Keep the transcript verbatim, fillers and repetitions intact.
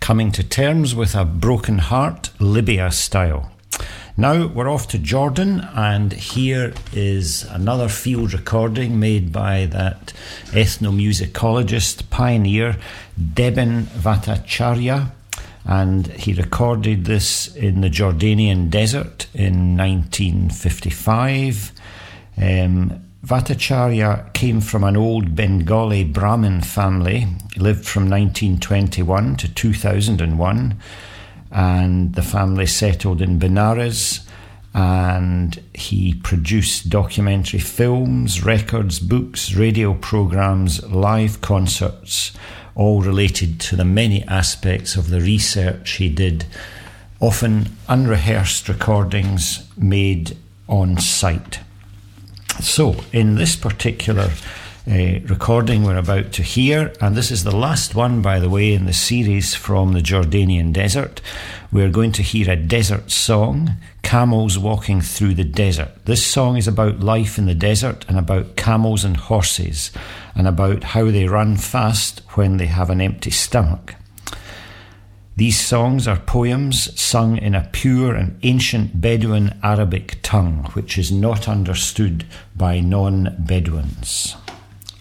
Coming to Terms with a Broken Heart, Libya style. Now we're off to Jordan, and here is another field recording made by that ethnomusicologist, pioneer, Deben Bhattacharya, and he recorded this in the Jordanian desert in nineteen fifty-five. Um, Bhattacharya came from an old Bengali Brahmin family. He lived from nineteen twenty-one to two thousand one, and the family settled in Benares, and he produced documentary films, records, books, radio programs, live concerts, all related to the many aspects of the research he did, often unrehearsed recordings made on site. So, in this particular uh, recording we're about to hear, and this is the last one, by the way, in the series from the Jordanian desert, we're going to hear a desert song, Camels Walking Through the Desert. This song is about life in the desert and about camels and horses, and about how they run fast when they have an empty stomach. These songs are poems sung in a pure and ancient Bedouin Arabic tongue, which is not understood by non-Bedouins.